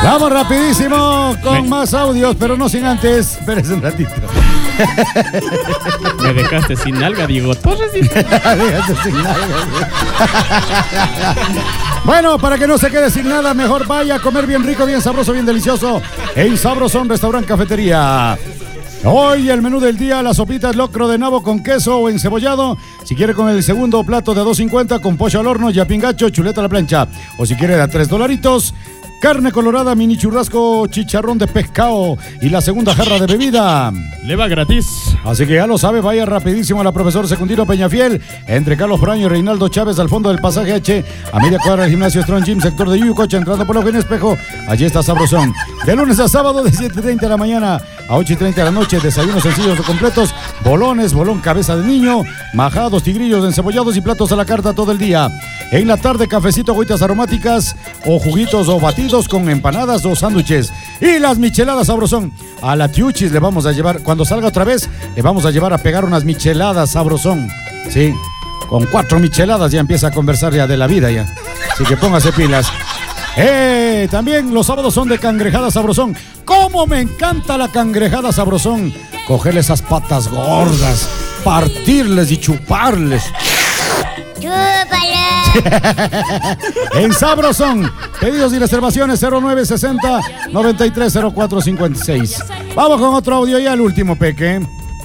Vamos rapidísimo con más audios, pero no sin antes. Espérese un ratito. Me dejaste sin nalga, Diego Torres. Dejaste sin nalga. Bueno, para que no se quede sin nada, mejor vaya a comer bien rico, bien sabroso, bien delicioso en Sabrosón Restaurant Cafetería. Hoy el menú del día, las sopitas locro de nabo con queso o encebollado. Si quiere con el segundo plato de $2.50 con pollo al horno, yapingacho, chuleta a la plancha. O si quiere de $3, carne colorada, mini churrasco, chicharrón de pescado y la segunda jarra de bebida. Le va gratis. Así que ya lo sabe, vaya rapidísimo a la profesor Secundino Peñafiel, entre Carlos Braño y Reinaldo Chávez, al fondo del pasaje H, a media cuadra del gimnasio Strong Gym, sector de Yucocha, entrando por la Eugenio Espejo. Allí está Sabrosón. De lunes a sábado, de 7:30 de la mañana a 8:30 de la noche, desayunos sencillos o completos, bolones, bolón cabeza de niño, majados, tigrillos, encebollados y platos a la carta todo el día. En la tarde, cafecito, agüitas aromáticas o juguitos o batidos con empanadas o sándwiches. Y las micheladas Sabrosón. A la Tiuchis le vamos a llevar, cuando salga otra vez, le vamos a llevar a pegar unas micheladas Sabrosón. Sí, con 4 micheladas ya empieza a conversar ya de la vida ya. Así que póngase pilas. También los sábados son de cangrejada Sabrosón. ¡Cómo me encanta la cangrejada Sabrosón! Cogerle esas patas gordas, partirles y chuparles. En Sabrosón, pedidos y reservaciones 0960-930456. Vamos con otro audio y al último, Peque.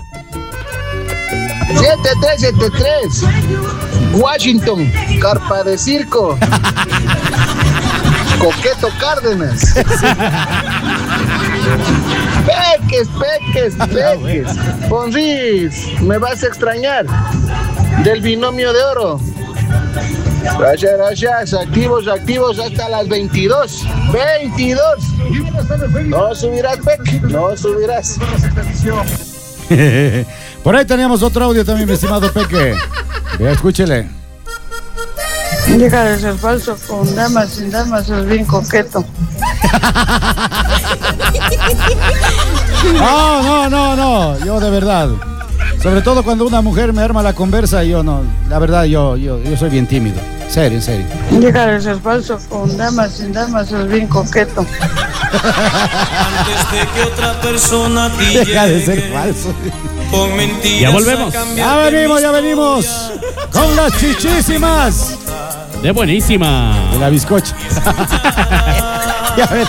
7373 Washington, carpa de circo. Coqueto Cárdenas. Peques. Ponris, me vas a extrañar. Del binomio de oro. Gracias. Activos hasta las 22. No subirás, Peque. No subirás. Por ahí teníamos otro audio también, mi estimado Peque. Vea, escúchele. Deja de ser falso, con damas sin damas es bien coqueto. No, yo de verdad. Sobre todo cuando una mujer me arma la conversa, yo no, la verdad yo soy bien tímido. Serio. Deja de ser falso, con damas sin damas es bien coqueto. Antes de que otra persona te Deja de ser falso. Con mentiras. Ya volvemos. Ya venimos. Con las chichísimas. De buenísima. De la bizcocha. Ya ven.